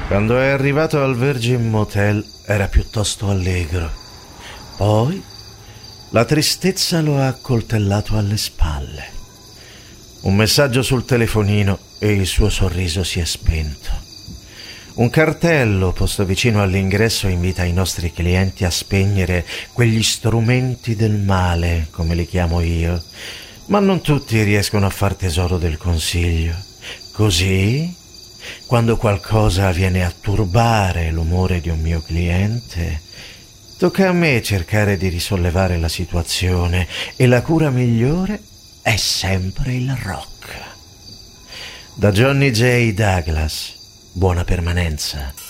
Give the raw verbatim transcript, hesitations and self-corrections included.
Quando è arrivato al Virgin Motel era piuttosto allegro. Poi la tristezza lo ha accoltellato alle spalle. Un messaggio sul telefonino e il suo sorriso si è spento. Un cartello posto vicino all'ingresso invita i nostri clienti a spegnere quegli strumenti del male, come li chiamo io, ma non tutti riescono a far tesoro del consiglio. Così, quando qualcosa viene a turbare l'umore di un mio cliente, tocca a me cercare di risollevare la situazione e la cura migliore è sempre il rock. Da Johnny J. Douglas, buona permanenza.